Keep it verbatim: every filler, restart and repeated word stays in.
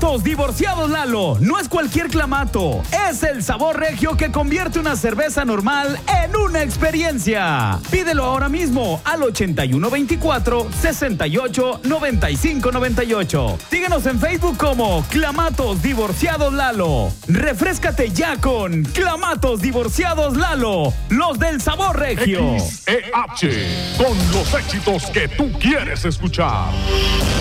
Clamatos Divorciados Lalo. No es cualquier clamato, es el sabor regio que convierte una cerveza normal en una experiencia. Pídelo ahora mismo al ochenta y uno veinticuatro, sesenta y ocho, noventa y cinco noventa y ocho. Síguenos en Facebook como Clamatos Divorciados Lalo. Refréscate ya con Clamatos Divorciados Lalo, los del sabor regio. X E H, con los éxitos que tú quieres escuchar.